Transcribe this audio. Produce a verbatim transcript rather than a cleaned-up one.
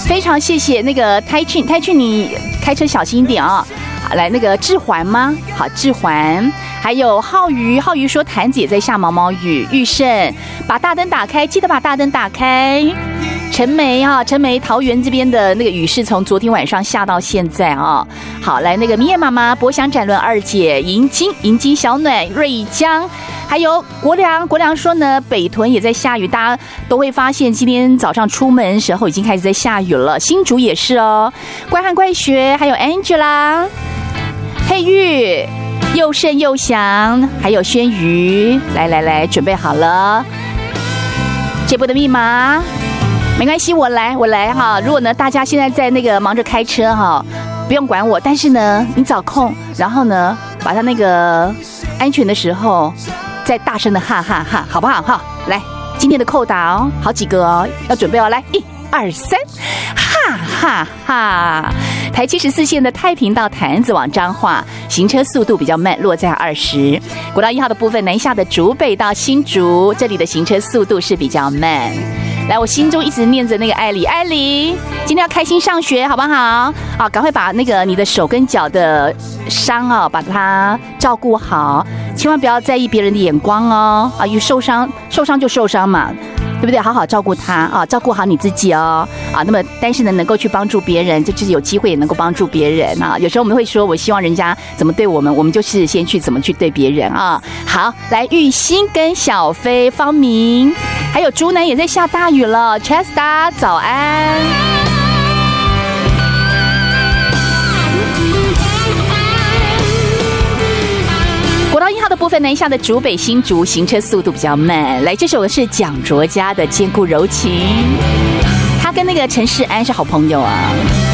非常谢谢那个泰俊，泰俊你开车小心一点啊、哦！来，那个志环吗？好，志环，还有浩宇，浩宇说坛子也在下毛毛雨。玉胜，把大灯打开，记得把大灯打开。陈梅啊，陈梅，桃园这边的那个雨是从昨天晚上下到现在啊。好，来那个米叶妈妈，博祥展轮二姐，银金，银金小暖，瑞江。还有国良，国良说呢，北屯也在下雨，大家都会发现今天早上出门的时候已经开始在下雨了。新竹也是哦，怪汉怪学，还有 Angela、佩玉、又胜又祥，还有轩瑜，来来来，准备好了，这波的密码没关系，我来我来哈。如果呢大家现在在那个忙着开车哈，不用管我，但是呢你找空，然后呢把它那个安全的时候。再大声的哈哈哈，好不好哈？来，今天的扣打哦，好几个哦，要准备哦，来，一二三，哈哈哈！台七十四线的太平到潭子往彰化，行车速度比较慢，落在二十。国道一号的部分，南下的竹北到新竹，这里的行车速度是比较慢。来，我心中一直念着那个艾莉，艾莉，今天要开心上学，好不好？啊，赶快把那个你的手跟脚的伤啊，把它照顾好，千万不要在意别人的眼光哦。啊，有受伤，受伤就受伤嘛，对不对？好好照顾他啊，照顾好你自己哦。啊，那么但是呢，能够去帮助别人，就就是有机会也能够帮助别人啊。有时候我们会说，我希望人家怎么对我们，我们就是先去怎么去对别人啊。好，来玉兴跟小飞、方明。还有竹南也在下大雨了 ，Chesta 早安。国道一号的部分南下的竹北新竹行车速度比较慢。来，这首是蒋卓家的《坚固柔情》，他跟那个陈世安是好朋友啊。